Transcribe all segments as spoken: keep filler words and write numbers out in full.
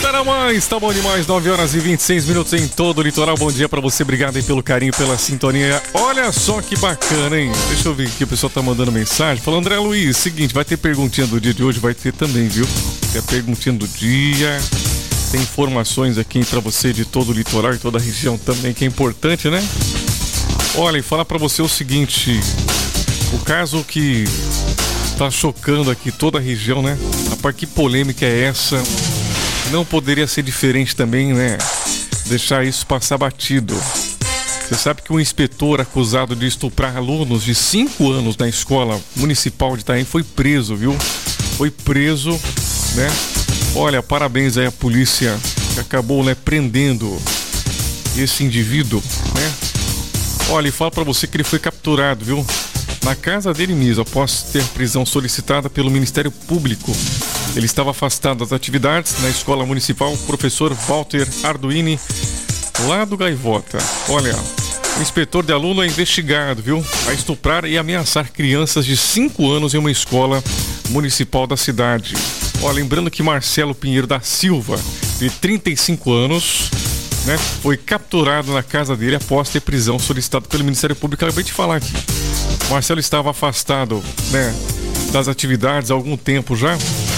Tá na mais, tá bom demais, nove horas e vinte e seis minutos em todo o litoral. Bom dia pra você, obrigado aí pelo carinho, pela sintonia. Olha só que bacana, hein? Deixa eu ver aqui, o pessoal tá mandando mensagem. Falando, André Luiz, seguinte, vai ter perguntinha do dia de hoje, vai ter também, viu? Tem a perguntinha do dia, tem informações aqui pra você de todo o litoral e toda a região também, que é importante, né? Olha, e falar pra você o seguinte, o caso que tá chocando aqui toda a região, né? Rapaz, que polêmica é essa? Não poderia ser diferente também, né? Deixar isso passar batido. Você sabe que um inspetor acusado de estuprar alunos de cinco anos na escola municipal de Itaém foi preso, viu? Foi preso, né? Olha, parabéns aí à polícia que acabou, né, prendendo esse indivíduo, né? Olha, e falo pra você que ele foi capturado, viu? Na casa dele mesmo, após ter prisão solicitada pelo Ministério Público. Ele estava afastado das atividades na escola municipal Professor Walter Arduini, lá do Gaivota. Olha, o inspetor de aluno é investigado, viu? A estuprar e ameaçar crianças de cinco anos em uma escola municipal da cidade. Ó, lembrando que Marcelo Pinheiro da Silva, de trinta e cinco anos, né, foi capturado na casa dele após ter prisão solicitada pelo Ministério Público. Acabei de falar aqui. Marcelo estava afastado, né, das atividades há algum tempo já,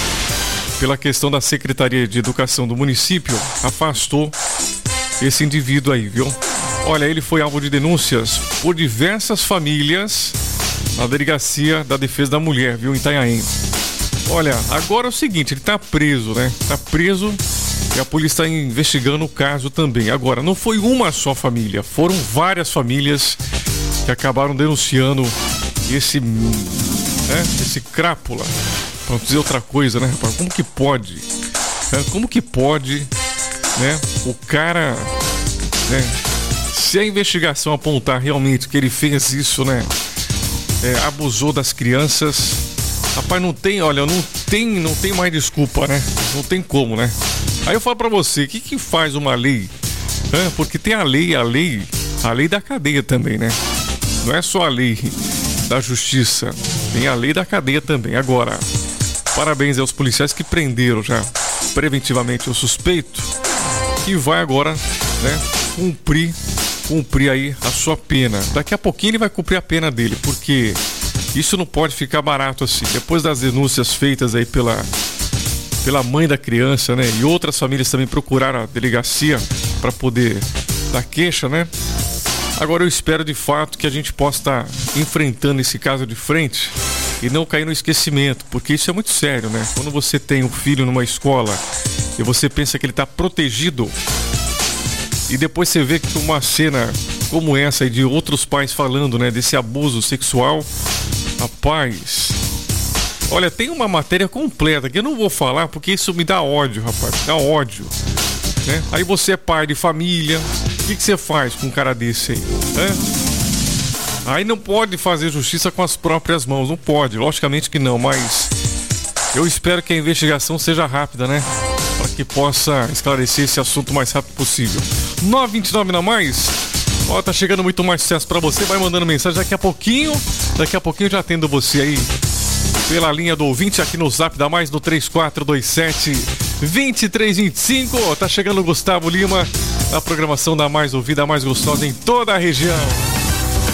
pela questão da Secretaria de Educação do município, afastou esse indivíduo aí, viu? Olha, ele foi alvo de denúncias por diversas famílias na Delegacia da Defesa da Mulher, viu, em Itanhaém. Olha, agora é o seguinte, ele tá preso, né? Tá preso e a polícia está investigando o caso também. Agora, não foi uma só família, foram várias famílias que acabaram denunciando esse, né, esse crápula. Pra não dizer outra coisa, né, rapaz? Como que pode? É, como que pode, né? O cara, né? Se a investigação apontar realmente que ele fez isso, né? É, abusou das crianças. Rapaz, não tem, olha, não tem, não tem mais desculpa, né? Não tem como, né? Aí eu falo pra você, o que que faz uma lei? É, porque tem a lei, a lei, a lei da cadeia também, né? Não é só a lei da justiça, tem a lei da cadeia também. Agora, parabéns aos policiais que prenderam já preventivamente o suspeito, que vai agora, né, cumprir, cumprir aí a sua pena. Daqui a pouquinho ele vai cumprir a pena dele, porque isso não pode ficar barato assim. Depois das denúncias feitas aí pela, pela mãe da criança, né, e outras famílias também procuraram a delegacia para poder dar queixa, né? Agora eu espero de fato que a gente possa estar enfrentando esse caso de frente e não cair no esquecimento, porque isso é muito sério, né? Quando você tem um filho numa escola e você pensa que ele está protegido e depois você vê que uma cena como essa e de outros pais falando, né, desse abuso sexual, rapaz, olha, tem uma matéria completa que eu não vou falar porque isso me dá ódio, rapaz, me dá ódio, né? Aí você é pai de família, o que que você faz com um cara desse aí, né? Aí não pode fazer justiça com as próprias mãos, não pode, logicamente que não, mas eu espero que a investigação seja rápida, né? Para que possa esclarecer esse assunto o mais rápido possível. nove vinte e nove na mais, ó, tá chegando muito mais sucesso para você, vai mandando mensagem daqui a pouquinho, daqui a pouquinho eu já atendo você aí pela linha do ouvinte aqui no Zap da Mais, no três quatro dois sete, dois três dois cinco, ó, tá chegando o Gustavo Lima, a programação da mais ouvida, a mais gostosa em toda a região.